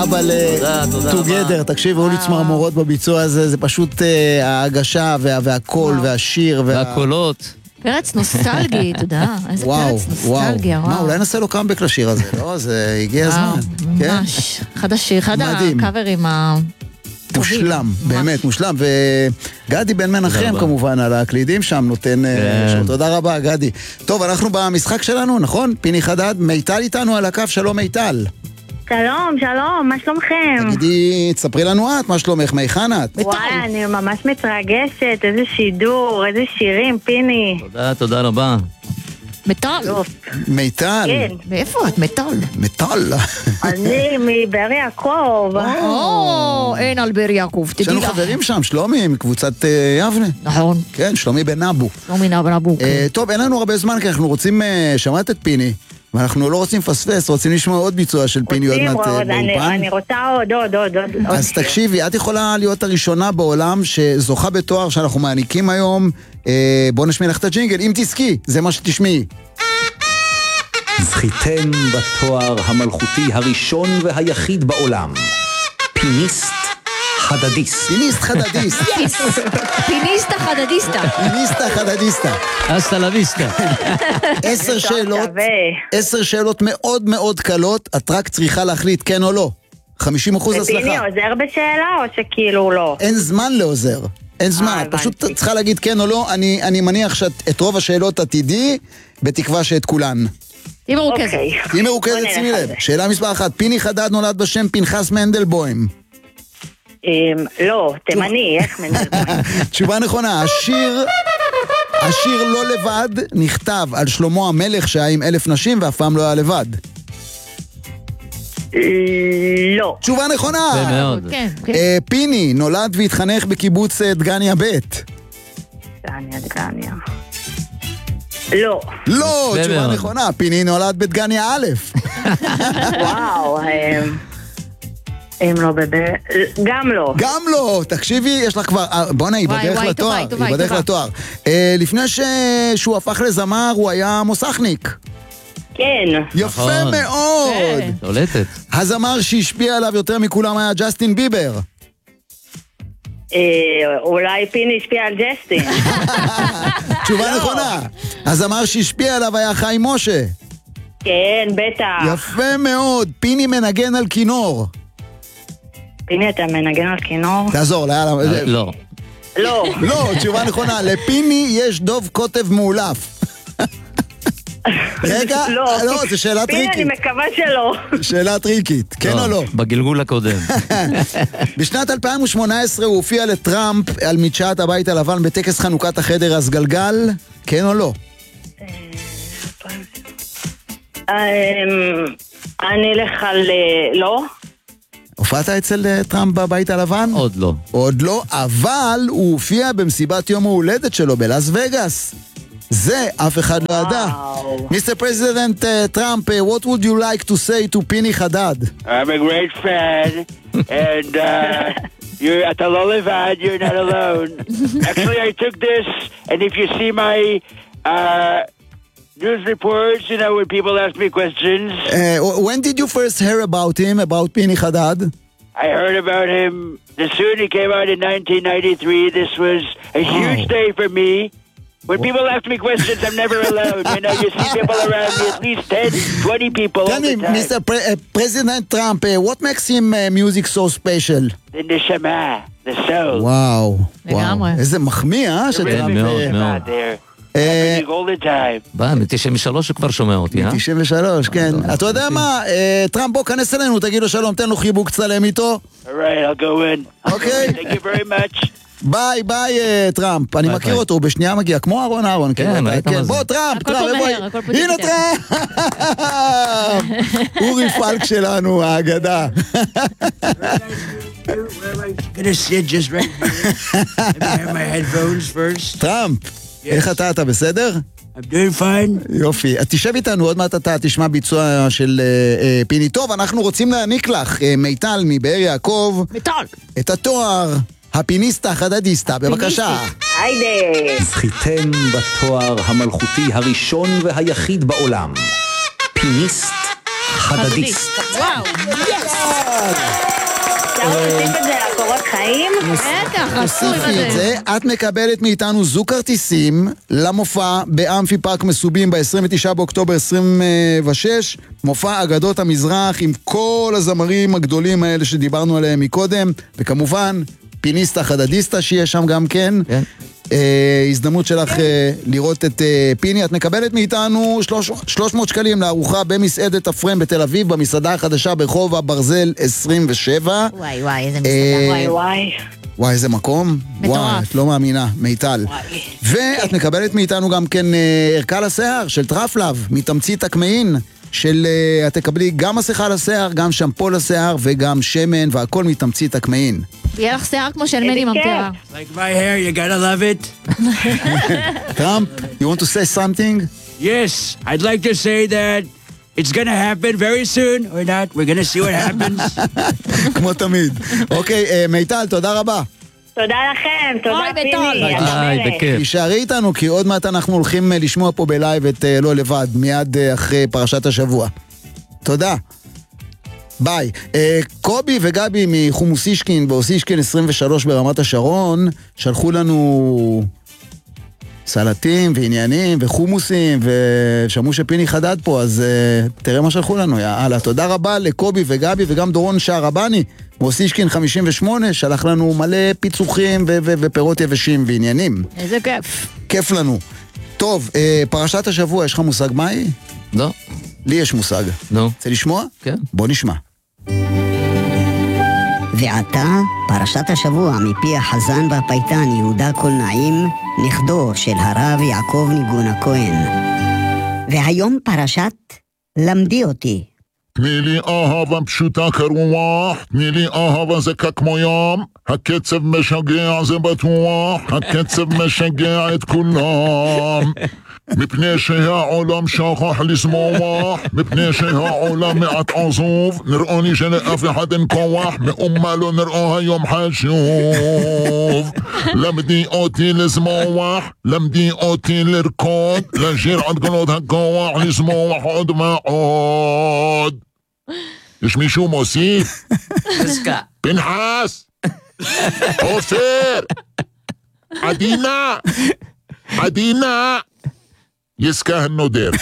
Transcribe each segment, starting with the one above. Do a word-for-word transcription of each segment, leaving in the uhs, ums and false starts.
ואבא ל-Together. תקשיב, היו לי צמרמורות בביצוע הזה, זה פשוט ההגשה והקול והשיר. והקולות. פרץ נוסטלגי, אתה יודע, איזה פרץ נוסטלגיה, וואו. מה, אולי נעשה לו קאמבק לשיר הזה, לא? זה הגיע הזמן. ממש, אחד השיר, אחד הקאברים ה... מושלם, באמת מושלם, וגדי בן מנחם כמובן על הקלידים שם נותן שם, תודה רבה גדי. טוב, אנחנו במשחק שלנו, נכון? פיני חדד, מיטל איתנו על הקו, שלום מיטל. שלום, שלום, מה שלומכם? תגידי, תספרי לנו את, מה שלומך, מהיכן את? וואי, אני ממש מתרגשת, איזה שידור, איזה שירים, פיני. תודה, תודה רבה. מטל. מיטל. כן. מאיפה את? מטל. מטל. אני מבאר יעקב. או, אין על באר יעקב, תדעי לך. יש לנו חברים שם, שלומי, מקבוצת יבנה. נכון. כן, שלומי בן נבו. שלומי בן נבו. טוב, אין לנו הרבה זמן, כי אנחנו רוצים, שמעת את פיני, ואנחנו לא רוצים פספס, רוצים לשמוע עוד ביצוע של פיני עוד מעט באולפן. אני רוצה עוד, עוד, עוד, עוד. אז תקשיבי, את יכולה להיות הראשונה בעולם שזוכה בתואר שאנחנו מעניקים היום. בוא נשמיע לך את הג'ינגל, אם תסכי, זה מה שתשמעי. זכיתם בתואר המלכותי הראשון והיחיד בעולם, פיניסט חדדיסט. פיניסט חדדיסט. פיניסטה חדדיסטה. פיניסטה חדדיסטה. אסטה לויסטה. עשר שאלות, עשר שאלות מאוד מאוד קלות, את רק צריכה להחליט כן או לא. חמישים אחוז הצלחה. ופיני עוזר בשאלה או שכאילו לא? אין זמן לעוזר. אין זמן, את פשוט צריכה להגיד כן או לא. אני, אני מניח שאת רוב השאלות עתידי, בתקווה שאת כולן. תהי מרוכזת. תהי מרוכזת, שימי לב. שאלה מספר אחת, פיני חדד נולד בשם פנחס מנדלבוים. לא, תימני, איך מנדלבוים? תשובה נכונה, השיר, השיר לא לבד נכתב על שלמה המלך שהיה עם אלף נשים ואף פעם לא היה לבד. לא. תשובה נכונה. זה מאוד. פיני נולד והתחנך בקיבוץ דגניה ב'. דגניה, דגניה. לא. לא, תשובה נכונה, פיני נולד בדגניה א'. וואו, הם לא בב... גם לא. גם לא, תקשיבי, יש לך כבר... בוא'נה, היא בדרך לתואר. היא בדרך לתואר. לפני שהוא הפך לזמר, הוא היה מוסכניק. כן. יפה מאוד. שולטת. הזמר שהשפיע עליו יותר מכולם היה ג'סטין ביבר. אולי פיני השפיע על ג'סטין. תשובה נכונה. הזמר שהשפיע עליו היה חיים משה. כן, בטח. יפה מאוד. פיני מנגן על כינור. פיני, אתה מנגן על כינור? תעזור, לא. לא. לא, תשובה נכונה. לפיני יש דוב קוטב מאולף. רגע, לא, זו שאלה טריקית. פיני, אני מקווה שלא. שאלה טריקית, כן או לא? בגלגול הקודם. בשנת אלפיים ושמונה עשרה הוא הופיע לטראמפ על מדשאת הבית הלבן בטקס חנוכת החדר הסגלגל, כן או לא? אני אלך על לא. הופעת אצל טראמפ בבית הלבן? עוד לא. עוד לא, אבל הוא הופיע במסיבת יום ההולדת שלו בלאס וגאס. זה אף אחד לא ידע. מיסטר פרזידנט טראמפ, what would you like to say to פיני חדד? I'm a great fan, and uh, you're at the Lollivad, you're not alone. Actually, I took this, and if you see my uh, news reports, you know, when people ask me questions. Uh, when did you first hear about him, about Pini Haddad? I heard about him the soon he came out in nineteen ninety-three. This was a huge day for me. When people ask me questions, I'm never alone. You know, you see people around me, at least ten, twenty people all the time. Mister Pre- uh, President Trump, uh, what makes him uh, music so special? The neshama, the soul. וואו, וואו. איזה מחמיא, אה? מאוד, מאוד. all the time. בא, מ-תשעים ושלוש הוא כבר שומע אותי, אה? תשעים ושלוש, כן. אתה יודע מה? טראמפ, בוא, כנס אלינו, תגיד לו שלום, תן לו חיבוק, צלם איתו. All right, I'll go in. אוקיי. Thank you very much. ביי, ביי, טראמפ. אני מכיר אותו, הוא בשנייה מגיע, כמו אהרון אהרון. כן, ראית מה זה. בוא, טראמפ, טראמפ. הנה טראמפ. אורי פלק שלנו, האגדה. gonna sit just right here. Let me have my headphones first. טראמפ, איך אתה, אתה בסדר? I'm doing fine. יופי, תשב איתנו, עוד מעט אתה תשמע ביצוע של פיני. טוב, אנחנו רוצים להעניק לך, מיטל מבאר יעקב, את התואר הפיניסטה חדדיסטה, בבקשה. היידה. זכיתם בתואר המלכותי הראשון והיחיד בעולם, פיניסט חדדיסט. וואו. אפשר להוסיף את זה לקורות חיים? בטח, עשוי תוסיפי את זה. את מקבלת מאיתנו זוג כרטיסים למופע באמפי פארק מסובים ב-עשרים ותשעה באוקטובר עשרים ושש, מופע אגדות המזרח עם כל הזמרים הגדולים האלה שדיברנו עליהם מקודם, וכמובן פיניסטה חדדיסטה שיהיה שם גם כן. כן. אה, הזדמנות שלך אה, לראות את אה, פיני. את מקבלת מאיתנו שלוש מאות שקלים לארוחה במסעדת הפרם בתל אביב, במסעדה החדשה ברחוב הברזל עשרים ושבע. וואי וואי, איזה אה, מסעדה. וואי וואי. וואי, איזה מקום. מטורף. וואי, את לא מאמינה, מיטל. ואת מקבלת מאיתנו גם כן אה, ערכה לשיער של טרפלב, מתמצית הקמעין, של אה, את תקבלי גם מסכה לשיער, גם שמפו לשיער וגם שמן, והכל מתמצית הקמעין. יהיה לך שיער כמו של מני ממטרה. Like my hair, you gotta love it. טראמפ, you want to say something? Yes, I'd like to say that it's gonna happen very soon, or not. We're gonna see what happens. כמו תמיד. אוקיי, אה, מיטל, תודה רבה. תודה לכם, תודה אוי, פיני. בתור. את ביי, המלך. בכיף. תישארי איתנו, כי עוד מעט אנחנו הולכים אה, לשמוע פה בלייב את אה, לא לבד, מיד אה, אחרי פרשת השבוע. תודה. ביי. אה, קובי וגבי מחומוסישקין באוסישקין עשרים ושלוש ברמת השרון שלחו לנו סלטים ועניינים וחומוסים, ושמעו שפיני חדד פה, אז אה, תראה מה שלחו לנו. יאללה, תודה רבה לקובי וגבי וגם דורון שערבני באוסישקין חמישים ושמונה, שלח לנו מלא פיצוחים ו- ו- ופירות יבשים ועניינים. איזה כיף. כיף לנו. טוב, אה, פרשת השבוע, יש לך מושג מהי? לא, לי יש מושג. נו, רוצה לשמוע? כן. בוא נשמע. ועתה, פרשת השבוע מפי החזן והפייטן יהודה קולנעים, נכדו של הרב יעקב ניגון הכהן. והיום פרשת למדי אותי. תני לי אהבה פשוטה כרוח, תני לי אהבה זקה כמו ים, הקצב משגע זה בטוח, הקצב משגע את כולם. מפני שהעולם שכח לשמוח, מפני שהעולם מעט עזוב, נראוני שלאף אחד אין כוח, מאומה לא נראו היום חשוב. למדי אותי לשמוח, למדי אותי לרקוד, לשיר עד גלות הכוח, לשמוח עוד ועוד. יש מישהו מוסיף? פנחס, עופר, עדינה, עדינה, יסקה הנודר.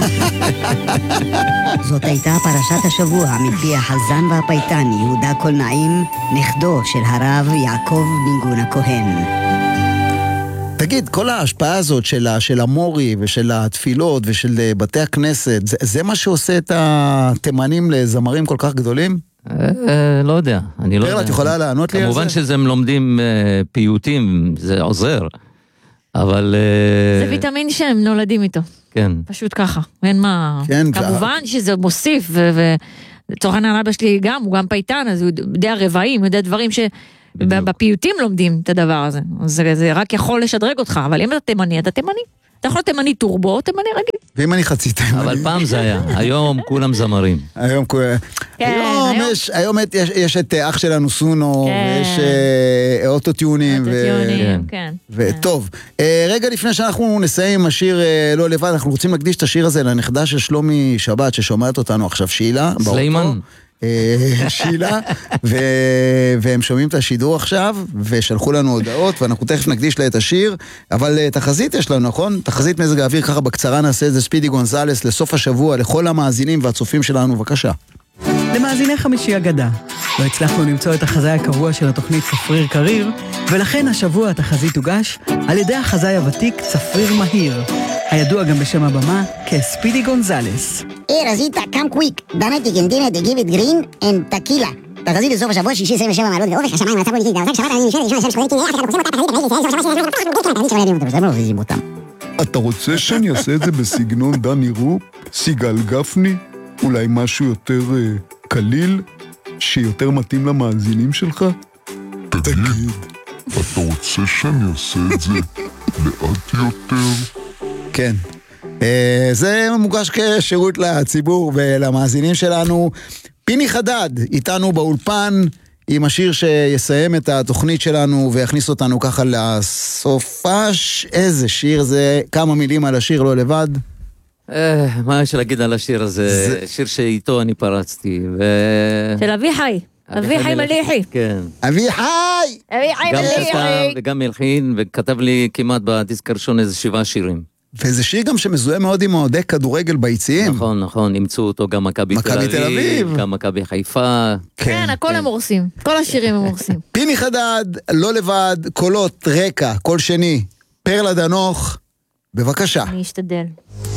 זאת הייתה פרשת השבוע מפי החזן והפייטן יהודה קולנעים, נכדו של הרב יעקב ניגון הכהן. תגיד, כל ההשפעה הזאת של, של המורי ושל התפילות ושל בתי הכנסת, זה, זה מה שעושה את התימנים לזמרים כל כך גדולים? אה, לא יודע, אני לא יודע. את יכולה לענות לי על זה? כמובן שהם לומדים אה, פיוטים, זה עוזר, אבל... זה ויטמין שהם נולדים איתו. כן. פשוט ככה, אין מה... כן, כמובן שזה מוסיף, ולצורך העניין אבא שלי גם, הוא גם פייטן, אז הוא יודע רבעים, הוא יודע דברים שבפיוטים לומדים את הדבר הזה. אז זה רק יכול לשדרג אותך, אבל אם אתה תימני, אתה תימני. אתה יכול תימני טורבו, תימני רגיל. ואם אני חצי תימני? אבל פעם זה היה, היום כולם זמרים. היום כולם... היום היום יש את אח שלנו סונו, ויש אוטוטיונים. אוטוטיונים, כן. וטוב, רגע לפני שאנחנו נסיים עם השיר לא לבד, אנחנו רוצים להקדיש את השיר הזה לנכדה של שלומי שבת, ששומעת אותנו עכשיו, שילה. סליימן. שילה, והם שומעים את השידור עכשיו, ושלחו לנו הודעות, ואנחנו תכף נקדיש לה את השיר, אבל תחזית יש לנו, נכון? תחזית מזג האוויר, ככה בקצרה נעשה את זה, ספידי גונזלס, לסוף השבוע, לכל המאזינים והצופים שלנו, בבקשה. למאזיני חמישי אגדה, לא הצלחנו למצוא את החזאי הקבוע של התוכנית צפריר קריר, ולכן השבוע התחזית הוגש על ידי החזאי הוותיק צפריר מהיר, הידוע גם בשם הבמה כספידי גונזלס. Hey, Rosita, come quick. Donate que entiende de give it green and tequila. תחזית לסוף השבוע, שישי עשרים ושבע מעלות ואופק השמיים, מצב פוליטי, דאוזק שבת, אני נשאר, ראשון, השם שקוראים, כנראה, אנחנו פורסים אותה, אתה רוצה שאני אעשה את זה בסגנון דני רופ, סיגל גפני, אולי משהו יותר קליל, שיותר מתאים למאזינים שלך? תגיד, אתה רוצה שאני אעשה את זה לאט יותר? כן. זה מוגש כשירות לציבור ולמאזינים שלנו. פיני חדד איתנו באולפן עם השיר שיסיים את התוכנית שלנו ויכניס אותנו ככה לסופש. איזה שיר זה, כמה מילים על השיר לא לבד. מה יש להגיד על השיר הזה? שיר שאיתו אני פרצתי. של אבי חי. אבי חי מליחי. כן. אבי חי! אבי חי מליחי. וגם מלחין, וכתב לי כמעט בדיסק הראשון איזה שבעה שירים. וזה שיר גם שמזוהה מאוד עם אוהדי כדורגל ביציעים. נכון, נכון, אימצו אותו גם מכבי תל אביב, גם מכבי חיפה. כן, הכל הם הורסים. כל השירים הם הורסים. פיני חדד, לא לבד, קולות, רקע, קול שני, פרלה דנוך, בבקשה. אני אשתדל.